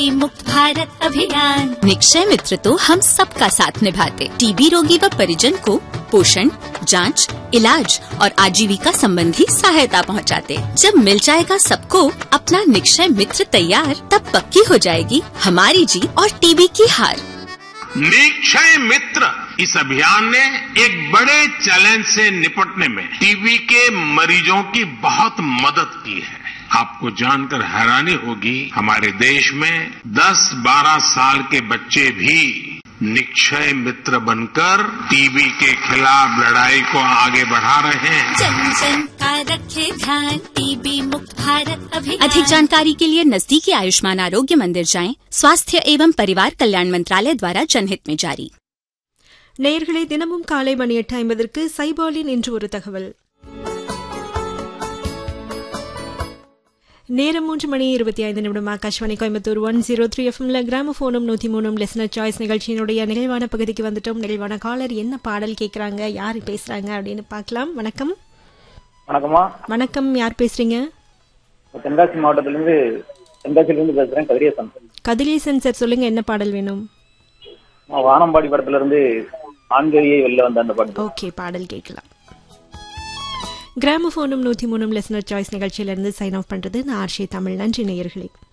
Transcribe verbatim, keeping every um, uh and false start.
मुक्त भारत अभियान। निक्षय मित्र तो हम सबका साथ निभाते, टीबी रोगी व परिजन को पोषण, जांच, इलाज और आजीविका संबंधी सहायता पहुंचाते। जब मिल जाएगा सबको अपना निक्षय मित्र तैयार, तब पक्की हो जाएगी हमारी जीत और टीबी की हार। निक्षय मित्र इस अभियान ने एक बड़े चैलेंज से निपटने में टीबी के मरीजों की बहुत मदद की है। आपको जानकर हैरानी होगी, हमारे देश में दस बारह साल के बच्चे भी निक्षय मित्र बनकर टीबी के खिलाफ लड़ाई को आगे बढ़ा रहे हैं। जन जन का रखे ध्यान, टीबी मुक्त भारत अभियान। अधिक जानकारी के लिए नजदीकी आयुष्मान आरोग्य मंदिर जाएं। स्वास्थ्य एवं परिवार कल्याण मंत्रालय द्वारा जनहित में जारी। நேயர்களே, தினமும் காலை மணி எட்டு ஐம்பதற்கு சைபாலின் இன்று ஒரு தகவல். நேரம் மூன்று மணி இருபத்தி ஐந்து நிமிடம். Akashvani Coimbatore one zero three எஃப்எம்ல கிராமபோனும் நூத்தி மூணும் லிசனர் சாய்ஸ் நிகழ்ச்சியினுடைய நிகழ்வான பகுதிக்கு வந்துட்டோம். நிகழ்வான காலர் என்ன பாடல் கேட்கறாங்க, யார் பேசுறாங்க அப்படின்னு பார்க்கலாம். வணக்கம். வணக்கம்மா. வணக்கம், யார் பேசுறீங்க? தென்காசி மாவட்டத்திலிருந்து தென்காசியிலிருந்து பேசுறேன், கதிரேசன். கதிரேசன் சார், சொல்லுங்க என்ன பாடல் வேணும்? வானம்பாடி படத்துல இருந்து ஆண்கரியை வெளில வந்த அந்த பாடல். ஓகே, பாடல் கேட்கலாம். கிராமபோனும் நூத்தி மூணும் லிசனர் சாய்ஸ் நிகழ்ச்சியிலிருந்து சைன் ஆஃப் பண்றது நான் ஆர்ஷி தமிழ். நன்றி நேயர்களே.